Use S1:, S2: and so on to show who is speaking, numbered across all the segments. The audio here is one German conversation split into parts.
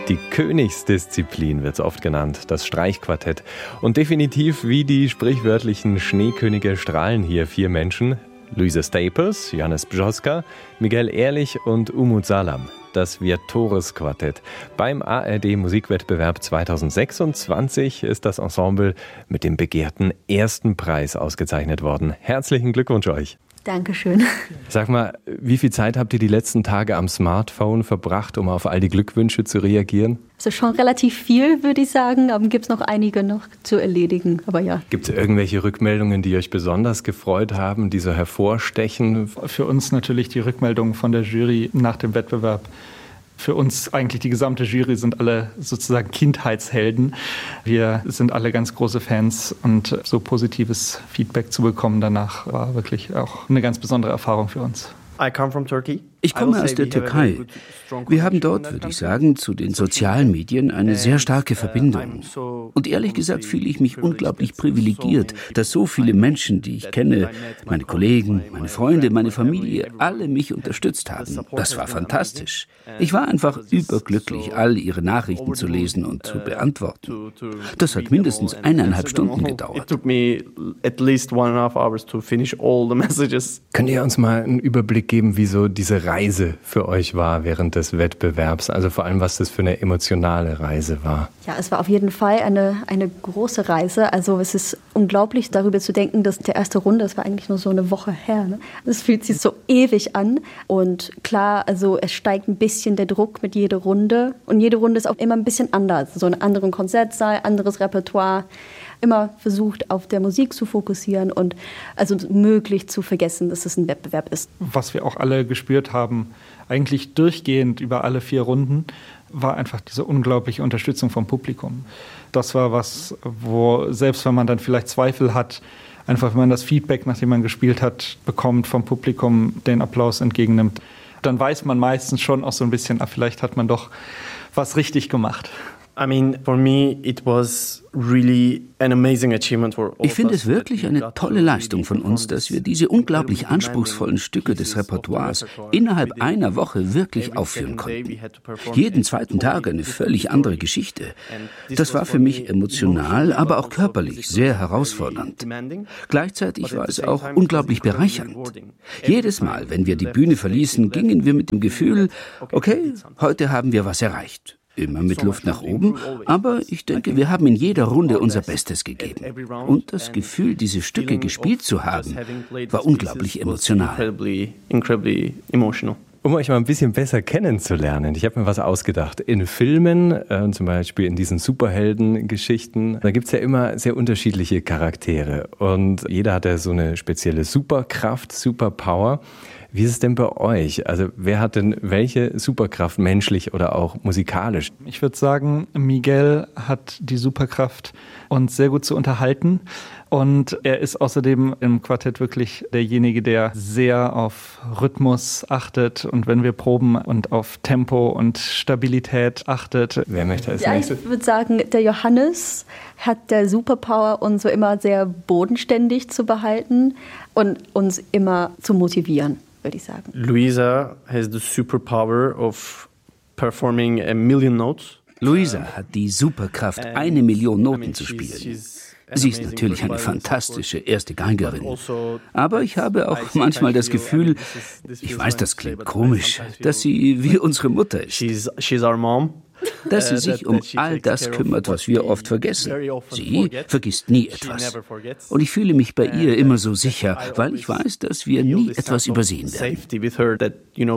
S1: Die Königsdisziplin wird es oft genannt, das Streichquartett. Und definitiv wie die sprichwörtlichen Schneekönige strahlen hier 4 Menschen. Luisa Staples, Johannes Bžoska, Miguel Ehrlich und Umut Salam. Das Virtuos-Quartett. Beim ARD-Musikwettbewerb 2026 ist das Ensemble mit dem begehrten ersten Preis ausgezeichnet worden. Herzlichen Glückwunsch euch.
S2: Dankeschön.
S1: Sag mal, wie viel Zeit habt ihr die letzten Tage am Smartphone verbracht, um auf all die Glückwünsche zu reagieren?
S2: Also schon relativ viel, würde ich sagen, aber gibt es noch einige noch zu erledigen, aber ja.
S1: Gibt es irgendwelche Rückmeldungen, die euch besonders gefreut haben, die so hervorstechen?
S3: Für uns natürlich die Rückmeldungen von der Jury nach dem Wettbewerb. Für uns eigentlich die gesamte Jury sind alle sozusagen Kindheitshelden. Wir sind alle ganz große Fans und so positives Feedback zu bekommen danach war wirklich auch eine ganz besondere Erfahrung für uns.
S4: Ich komme aus der Türkei. Wir haben dort, würde ich sagen, zu den sozialen Medien eine sehr starke Verbindung. Und ehrlich gesagt fühle ich mich unglaublich privilegiert, dass so viele Menschen, die ich kenne, meine Kollegen, meine Freunde, meine Familie, alle mich unterstützt haben. Das war fantastisch. Ich war einfach überglücklich, all ihre Nachrichten zu lesen und zu beantworten. Das hat mindestens 1,5 Stunden gedauert.
S1: Könnt ihr uns mal einen Überblick geben, wie so diese Reise für euch war während des Wettbewerbs? Also vor allem, was das für eine emotionale Reise war.
S2: Ja, es war auf jeden Fall eine große Reise. Also es ist unglaublich, darüber zu denken, dass die erste Runde, das war eigentlich nur so eine Woche her. Ne? Es fühlt sich so ewig an. Und klar, also es steigt ein bisschen der Druck mit jeder Runde. Und jede Runde ist auch immer ein bisschen anders. So einen anderen Konzertsaal, anderes Repertoire. Immer versucht, auf der Musik zu fokussieren und also möglich zu vergessen, dass es ein Wettbewerb ist.
S3: Was wir auch alle gespürt haben, eigentlich durchgehend über alle 4 Runden, war einfach diese unglaubliche Unterstützung vom Publikum. Das war was, wo selbst wenn man dann vielleicht Zweifel hat, einfach wenn man das Feedback, nachdem man gespielt hat, bekommt vom Publikum, den Applaus entgegennimmt, dann weiß man meistens schon auch so ein bisschen, vielleicht hat man doch was richtig gemacht.
S4: For me it was really an amazing achievement for all of us. Ich finde es wirklich eine tolle Leistung von uns, dass wir diese unglaublich anspruchsvollen Stücke des Repertoires innerhalb einer Woche wirklich aufführen konnten. Jeden zweiten Tag eine völlig andere Geschichte. Das war für mich emotional, aber auch körperlich sehr herausfordernd. Gleichzeitig war es auch unglaublich bereichernd. Jedes Mal, wenn wir die Bühne verließen, gingen wir mit dem Gefühl, okay, heute haben wir was erreicht. Immer mit Luft nach oben, aber ich denke, wir haben in jeder Runde unser Bestes gegeben. Und das Gefühl, diese Stücke gespielt zu haben, war unglaublich emotional.
S1: Um euch mal ein bisschen besser kennenzulernen, ich habe mir was ausgedacht. In Filmen, zum Beispiel in diesen Superheldengeschichten, da gibt's ja immer sehr unterschiedliche Charaktere. Und jeder hat ja so eine spezielle Superkraft, Superpower. Wie ist es denn bei euch? Also wer hat denn welche Superkraft, menschlich oder auch musikalisch?
S3: Ich würde sagen, Miguel hat die Superkraft, uns sehr gut zu unterhalten. Und er ist außerdem im Quartett wirklich derjenige, der sehr auf Rhythmus achtet und wenn wir proben und auf Tempo und Stabilität achtet.
S1: Wer möchte als nächstes?
S2: Ich würde sagen, der Johannes hat der Superpower, uns so immer sehr bodenständig zu behalten und uns immer zu motivieren, würde ich sagen.
S4: Luisa has the superpower of performing 1 million notes. Luisa hat die Superkraft, 1 Million Noten zu spielen. Sie ist natürlich eine fantastische erste Geigerin. Aber ich habe auch manchmal das Gefühl, ich weiß, das klingt komisch, dass sie wie unsere Mutter ist. Dass sie sich um all das kümmert, was wir oft vergessen. Sie vergisst nie etwas. Und ich fühle mich bei ihr immer so sicher, weil ich weiß, dass wir nie etwas übersehen werden.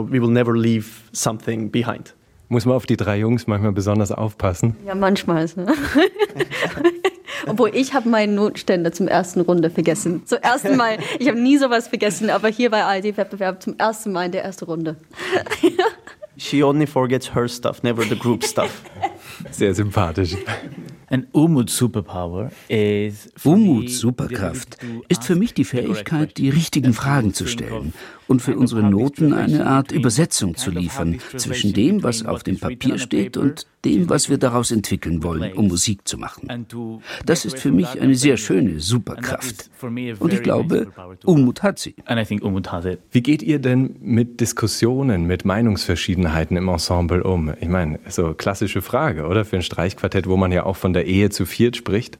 S1: Muss man auf die 3 Jungs manchmal besonders aufpassen?
S2: Ja, manchmal. Ne? Obwohl, ich habe meinen Notenständer zum ersten Runde vergessen. Zum ersten Mal. Ich habe nie sowas vergessen, aber hier bei ARD-Wettbewerb zum ersten Mal in der ersten Runde.
S4: She only forgets her stuff, never the group stuff.
S1: Sehr sympathisch.
S4: Umuts Superkraft ist für mich die Fähigkeit, die richtigen Fragen zu stellen und für unsere Noten eine Art Übersetzung zu liefern zwischen dem, was auf dem Papier steht und dem, was wir daraus entwickeln wollen, um Musik zu machen. Das ist für mich eine sehr schöne Superkraft. Und ich glaube, Umut hat sie.
S1: Wie geht ihr denn mit Diskussionen, mit Meinungsverschiedenheiten im Ensemble um? Ich meine, so klassische Frage, oder? Für ein Streichquartett, wo man ja auch von der Ehe zu viert spricht.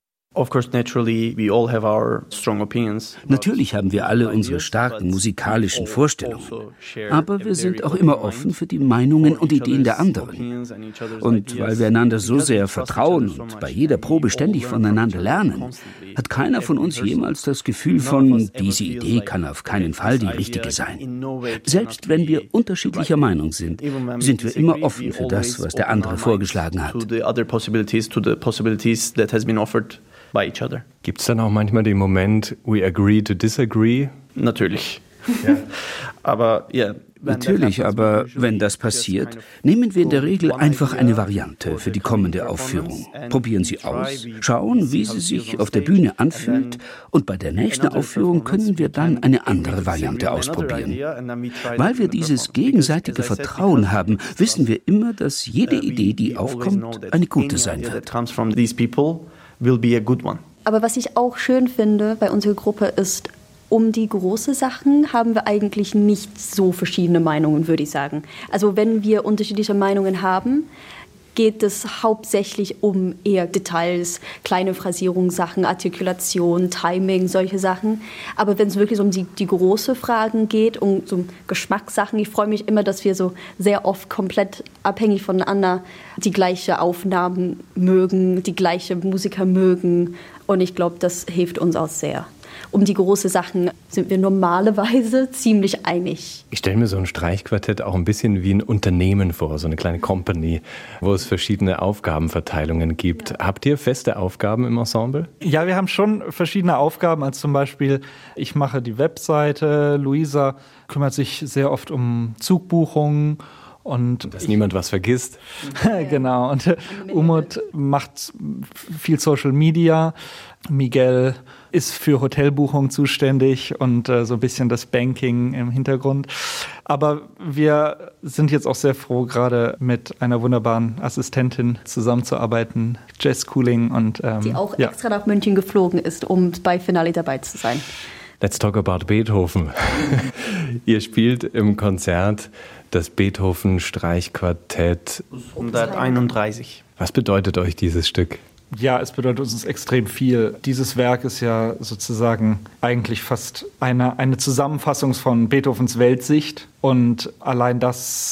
S4: Natürlich haben wir alle unsere starken musikalischen Vorstellungen, aber wir sind auch immer offen für die Meinungen und Ideen der anderen. Und weil wir einander so sehr vertrauen und bei jeder Probe ständig voneinander lernen, hat keiner von uns jemals das Gefühl von, diese Idee kann auf keinen Fall die richtige sein. Selbst wenn wir unterschiedlicher Meinung sind, sind wir immer offen für das, was der andere vorgeschlagen hat.
S1: Gibt es dann auch manchmal den Moment, we agree to disagree?
S3: Natürlich.
S1: Ja.
S3: Aber
S4: wenn das passiert, nehmen wir in der Regel einfach eine Variante für die kommende Aufführung. Probieren sie aus, schauen, wie sie sich auf der Bühne anfühlt und bei der nächsten Aufführung können wir dann eine andere Variante ausprobieren. Weil wir dieses gegenseitige Vertrauen haben, wissen wir immer, dass jede Idee, die aufkommt, eine gute sein wird.
S2: Aber was ich auch schön finde bei unserer Gruppe ist, um die großen Sachen haben wir eigentlich nicht so verschiedene Meinungen, würde ich sagen. Also wenn wir unterschiedliche Meinungen haben, geht es hauptsächlich um eher Details, kleine Phrasierungssachen, Artikulation, Timing, solche Sachen. Aber wenn es wirklich um die großen Fragen geht, um so Geschmackssachen, ich freue mich immer, dass wir so sehr oft komplett abhängig voneinander die gleiche Aufnahmen mögen, die gleiche Musiker mögen. Und ich glaube, das hilft uns auch sehr. Um die großen Sachen sind wir normalerweise ziemlich einig.
S1: Ich stelle mir so ein Streichquartett auch ein bisschen wie ein Unternehmen vor, so eine kleine Company, wo es verschiedene Aufgabenverteilungen gibt. Ja. Habt ihr feste Aufgaben im Ensemble?
S3: Ja, wir haben schon verschiedene Aufgaben, als zum Beispiel, ich mache die Webseite, Luisa kümmert sich sehr oft um Zugbuchungen. Und
S1: dass niemand was vergisst.
S3: Genau, und Umut macht viel Social Media. Miguel ist für Hotelbuchung zuständig und so ein bisschen das Banking im Hintergrund. Aber wir sind jetzt auch sehr froh, gerade mit einer wunderbaren Assistentin zusammenzuarbeiten, Jess Cooling. Und,
S2: die auch extra nach München geflogen ist, um bei Finale dabei zu sein.
S1: Let's talk about Beethoven. Ihr spielt im Konzert das Beethoven-Streichquartett
S3: 131.
S1: Was bedeutet euch dieses Stück?
S3: Ja, es bedeutet uns extrem viel. Dieses Werk ist ja sozusagen eigentlich fast eine Zusammenfassung von Beethovens Weltsicht. Und allein das